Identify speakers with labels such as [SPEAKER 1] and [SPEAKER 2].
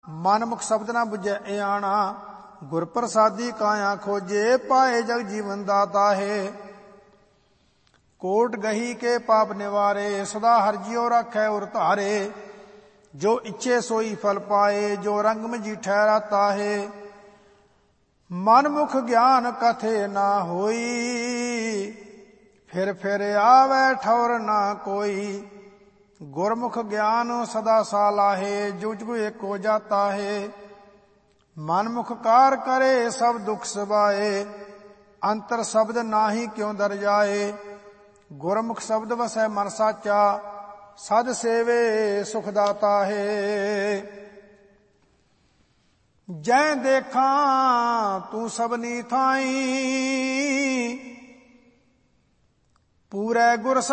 [SPEAKER 1] ਮਨ ਮੁਖ ਸ਼ਬਦ ਨਾ ਬੁਝੈ ਇਆਣਾ। ਗੁਰ ਪ੍ਰਸਾਦੀ ਕਾਇਆ ਖੋਜੇ ਪਾਏ ਜਗ ਜੀਵਨ ਦਾਤਾ ਹੈ। ਕੋਟ ਗਹੀ ਕੇ ਪਾਪ ਨਿਵਾਰੇ ਸਦਾ ਹਰਿ ਜਿਉ ਰਾਖੈ ਉਰ ਧਾਰੇ। ਜੋ ਇੱਛੇ ਸੋਈ ਫਲ ਪਾਏ ਜੋ ਰੰਗ ਮਜੀ ਠਹਿਰਾਤਾ ਹੈ। ਮਨ ਮੁਖ ਗਿਆਨ ਕਥੇ ਨਾ ਹੋਈ ਫਿਰ ਫਿਰ ਆਵੈ ਠੌਰ ਨਾ ਕੋਈ। ਗੁਰਮੁਖ ਗਿਆਨ ਸਦਾ ਸਾਲਾਹੇ ਜੋ ਜੁਗ ਏਕੋ ਜਾਤਾ ਹੈ। ਮਨ ਮੁਖ ਕਾਰ ਕਰੇ ਸਭ ਦੁਖ ਸਬਾਏ ਅੰਤਰ ਸ਼ਬਦ ਨਾਹੀ ਕਿਉ ਦਰ ਜਾਏ। ਗੁਰਮੁਖ ਸ਼ਬਦ ਵਸੈ ਮਨ ਸਾਚਾ ਸਦ ਸੇਵੇ ਸੁਖ ਦਾਤਾ ਹੈ। ਜੈ ਦੇਖਾਂ ਤੂੰ ਸਭਨੀ ਥਾਈ ਪੂਰੇ ਗੁਰ